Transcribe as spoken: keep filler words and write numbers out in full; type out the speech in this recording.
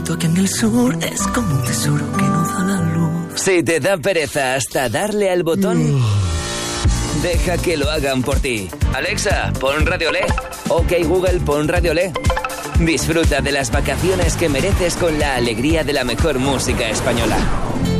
bonito aquí en el sur es como un tesoro que no da la luz. Si te da pereza hasta darle al botón, deja que lo hagan por ti. Alexa, pon Radio Le. Ok Google, pon Radio Le. Disfruta de las vacaciones que mereces con la alegría de la mejor música española.